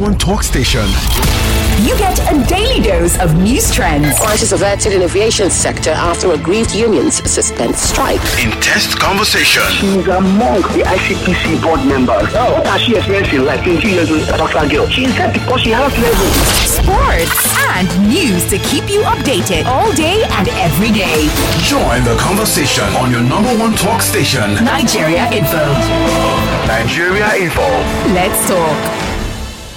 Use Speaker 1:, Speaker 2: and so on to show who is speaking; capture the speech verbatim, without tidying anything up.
Speaker 1: one talk station.
Speaker 2: You get a daily dose of news trends.
Speaker 3: Prices averted in aviation sector after aggrieved unions suspend strike.
Speaker 1: Intense conversation.
Speaker 4: She's among the I C P C board members. Oh, what has she experienced in life? twenty years with a doctor girl. She is that because she has level.
Speaker 2: Sports and news to keep you updated all day and every day.
Speaker 1: Join the conversation on your number one talk station.
Speaker 2: Nigeria Info.
Speaker 1: Nigeria Info.
Speaker 2: Let's talk.